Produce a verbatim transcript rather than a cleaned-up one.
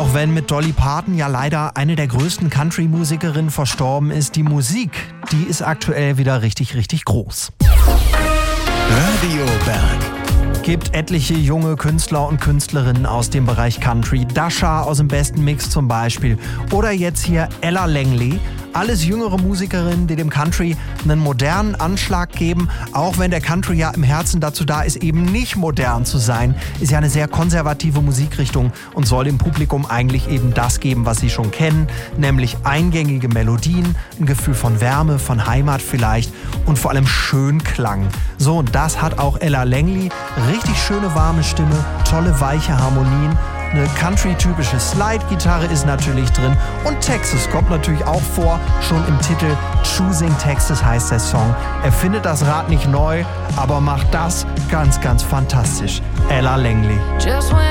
Auch wenn mit Dolly Parton ja leider eine der größten Country-Musikerinnen verstorben ist, die Musik, die ist aktuell wieder richtig, richtig groß. Radio Berg. Gibt etliche junge Künstler und Künstlerinnen aus dem Bereich Country. Dasha aus dem besten Mix zum Beispiel. Oder jetzt hier Ella Langley. Alles jüngere Musikerinnen, die dem Country einen modernen Anschlag geben. Auch wenn der Country ja im Herzen dazu da ist, eben nicht modern zu sein. Ist ja eine sehr konservative Musikrichtung und soll dem Publikum eigentlich eben das geben, was sie schon kennen. Nämlich eingängige Melodien, ein Gefühl von Wärme, von Heimat vielleicht und vor allem Schönklang. So, und das hat auch Ella Langley. Richtig schöne warme Stimme, tolle weiche Harmonien. Eine Country-typische Slide-Gitarre ist natürlich drin und Texas kommt natürlich auch vor, schon im Titel Choosing Texas heißt der Song. Er findet das Rad nicht neu, aber macht das ganz, ganz fantastisch. Ella Langley.